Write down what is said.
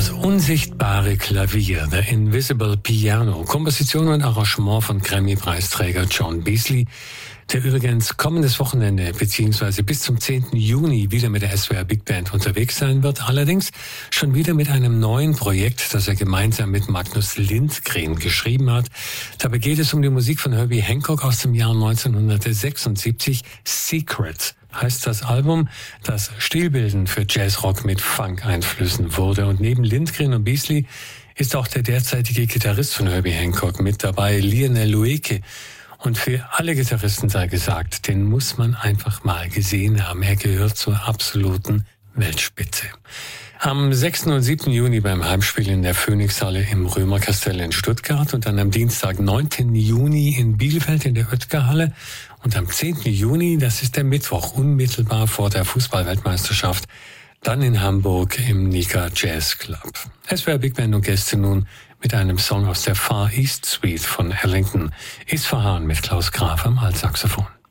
Das unsichtbare Klavier, The Invisible Piano, Komposition und Arrangement von Grammy-Preisträger John Beasley, der übrigens kommendes Wochenende bzw. bis zum 10. Juni wieder mit der SWR Big Band unterwegs sein wird, allerdings schon wieder mit einem neuen Projekt, das er gemeinsam mit Magnus Lindgren geschrieben hat. Dabei geht es um die Musik von Herbie Hancock aus dem Jahr 1976, Secret heißt das Album, das stilbildend für Jazzrock mit Funk-Einflüssen wurde. Und neben Lindgren und Beasley ist auch der derzeitige Gitarrist von Herbie Hancock mit dabei, Lionel Loueke. Und für alle Gitarristen sei gesagt, den muss man einfach mal gesehen haben. Er gehört zur absoluten Weltspitze. Am 6. und 7. Juni beim Heimspiel in der Phoenixhalle im Römerkastell in Stuttgart und dann am Dienstag, 9. Juni in Bielefeld in der Oetker-Halle und am 10. Juni, das ist der Mittwoch, unmittelbar vor der Fußball-Weltmeisterschaft, dann in Hamburg im Nika Jazz Club. SWR Big Band und Gäste nun mit einem Song aus der Far East Suite von Ellington, Isfahan mit Klaus Graf am Altsaxophon.